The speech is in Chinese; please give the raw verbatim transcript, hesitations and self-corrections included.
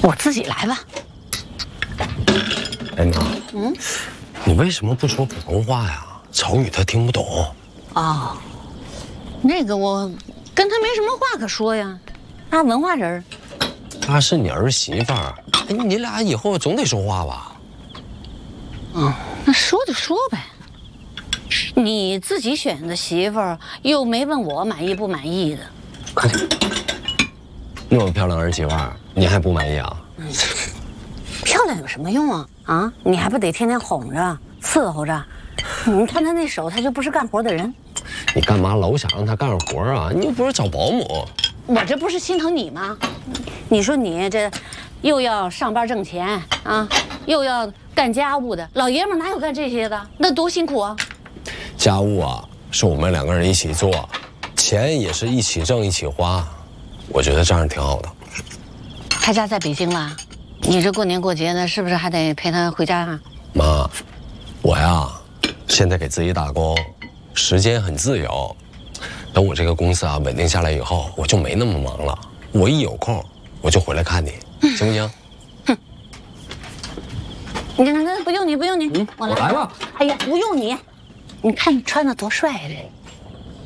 我自己来吧。 哎妈，嗯，你为什么不说普通话呀？曹宇他听不懂。 哦，那个我跟他没什么话可说呀，他文化人。 她是你儿媳妇儿，哎，你俩以后总得说话吧？ 嗯，那说就说呗。你自己选的媳妇儿，又没问我满意不满意的。 快点，那么漂亮儿媳妇儿，你还不满意啊？ 嗯，漂亮有什么用啊？啊，你还不得天天哄着伺候着？你看他那手，他就不是干活的人。 你干嘛老想让他干活啊？你又不是找保姆。 我这不是心疼你吗？你说你这又要上班挣钱啊，又要干家务的，老爷们哪有干这些的？那多辛苦啊！ 家务啊，是我们两个人一起做，钱也是一起挣一起花，我觉得这样挺好的。 他家在北京啦，你这过年过节的，是不是还得陪他回家啊？ 妈，我呀，现在给自己打工，时间很自由。等我这个公司啊稳定下来以后，我就没那么忙了。我一有空，我就回来看你，行不行？ 哼，你看，那不用你，不用你， 嗯，我来吧。 哎呀，不用你，你看你穿的多帅呀，这。